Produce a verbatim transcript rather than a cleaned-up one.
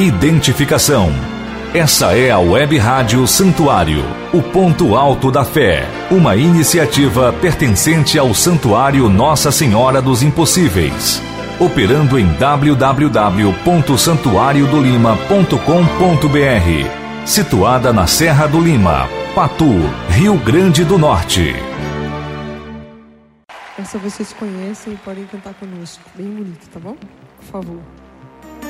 identificação. Essa é a Web Rádio Santuário, o ponto alto da fé, uma iniciativa pertencente ao Santuário Nossa Senhora dos Impossíveis, operando em w w w ponto santuário do lima ponto com ponto b r, situada na Serra do Lima, Patu, Rio Grande do Norte. Essa vocês conhecem e podem cantar conosco, bem bonito, tá bom? Por favor.